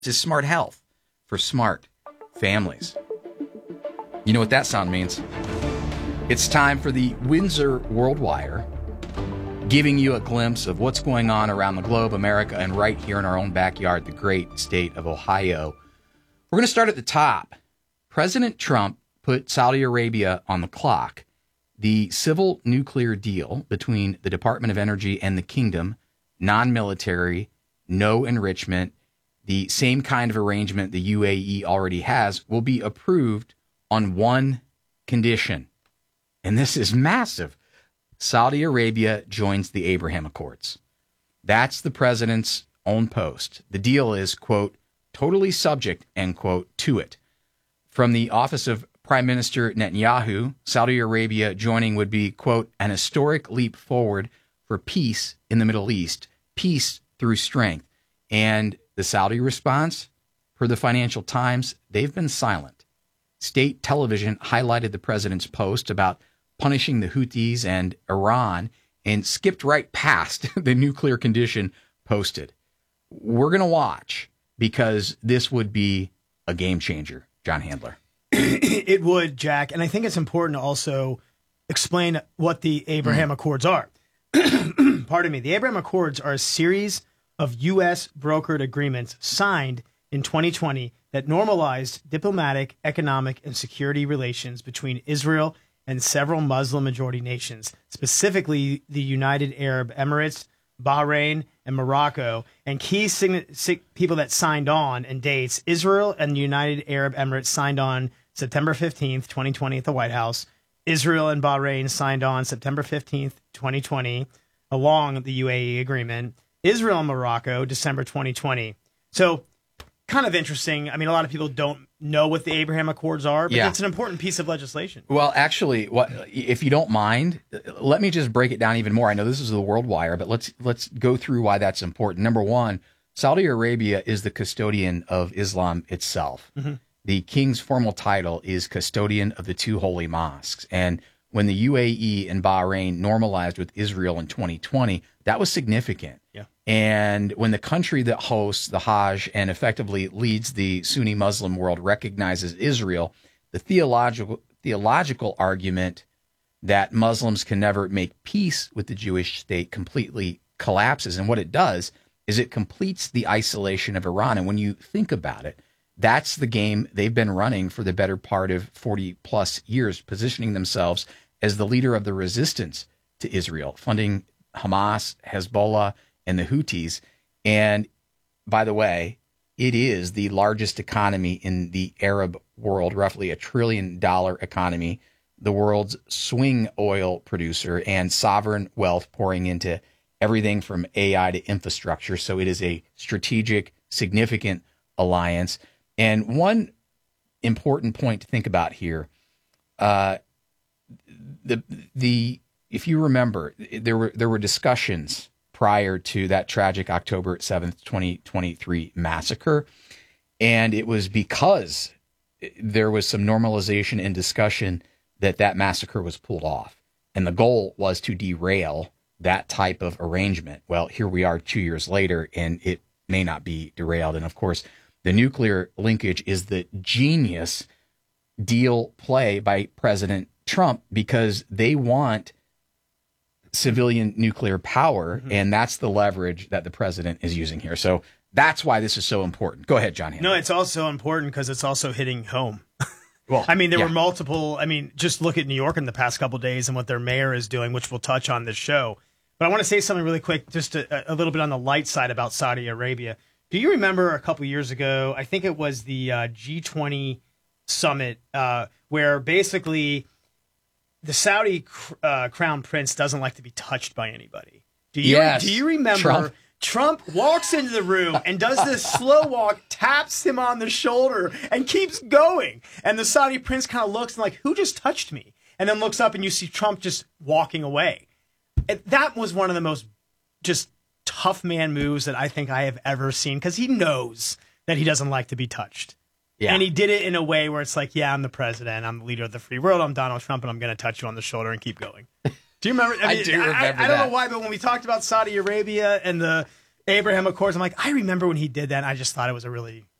to smart health for smart families. You know what that sound means? It's time for the Windsor World Wire, giving you a glimpse of what's going on around the globe, America, and right here in our own backyard, the great state of Ohio. We're going to start at the top. President Trump put Saudi Arabia on the clock. The civil nuclear deal between the Department of Energy and the kingdom, non-military, no enrichment, the same kind of arrangement the UAE already has, will be approved on one condition. And this is massive. Saudi Arabia joins the Abraham Accords. That's the president's own post. The deal is, quote, totally subject, end quote, to it. From the office of Prime Minister Netanyahu, Saudi Arabia joining would be, quote, an historic leap forward for peace in the Middle East, peace through strength. And the Saudi response, per the Financial Times, they've been silent. State television highlighted the president's post about punishing the Houthis and Iran and skipped right past the nuclear condition posted. We're going to watch because this would be a game changer, John Handler. It would, Jack. And I think it's important to also explain what the Abraham Accords are. Pardon me. The Abraham Accords are a series of U.S. brokered agreements signed in 2020 that normalized diplomatic, economic, and security relations between Israel and several Muslim-majority nations, specifically the United Arab Emirates, Bahrain, and Morocco. And key people that signed on and dates, Israel and the United Arab Emirates signed on September 15th, 2020 at the White House. Israel and Bahrain signed on September 15th, 2020, along the UAE agreement. Israel and Morocco, December 2020. So kind of interesting. I mean, a lot of people don't know what the Abraham Accords are, but it's an important piece of legislation. Well, actually, if you don't mind, let me just break it down even more. I know this is the World Wire, but let's go through why that's important. Number one, Saudi Arabia is the custodian of Islam itself. Mm-hmm. The king's formal title is custodian of the two holy mosques. And when the UAE and Bahrain normalized with Israel in 2020, that was significant. Yeah. And when the country that hosts the Hajj and effectively leads the Sunni Muslim world recognizes Israel, the theological argument that Muslims can never make peace with the Jewish state completely collapses. And what it does is it completes the isolation of Iran. And when you think about it, that's the game they've been running for the better part of 40 plus years, positioning themselves as the leader of the resistance to Israel, funding Hamas, Hezbollah, and the Houthis. And by the way, it is the largest economy in the Arab world, roughly $1 trillion economy, the world's swing oil producer, and sovereign wealth pouring into everything from AI to infrastructure. So it is a strategic, significant alliance. And one important point to think about here, if you remember, there were discussions prior to that tragic October 7th, 2023 massacre. And it was because there was some normalization and discussion that massacre was pulled off. And the goal was to derail that type of arrangement. Well, here we are 2 years later, and it may not be derailed. And of course, the nuclear linkage is the genius deal play by President Trump because they want civilian nuclear power, and that's the leverage that the president is using here. So that's why this is so important. Go ahead, John. No, it's also important because it's also hitting home. Well, I mean, there were multiple. I mean, just look at New York in the past couple of days and what their mayor is doing, which we'll touch on this show. But I want to say something really quick, just a little bit on the light side about Saudi Arabia. Do you remember a couple of years ago, I think it was the G20 summit, where basically the Saudi crown prince doesn't like to be touched by anybody. Do you remember Trump walks into the room and does this slow walk, taps him on the shoulder, and keeps going. And the Saudi prince kind of looks and like, who just touched me? And then looks up and you see Trump just walking away. And that was one of the most just tough man moves that I think I have ever seen, because he knows that he doesn't like to be touched. Yeah. And he did it in a way where it's like, yeah, I'm the president, I'm the leader of the free world, I'm Donald Trump, and I'm going to touch you on the shoulder and keep going. Do you remember? I mean, I don't know why, but when we talked about Saudi Arabia and the Abraham Accords. I'm like, I remember when he did that. And I just thought it was a really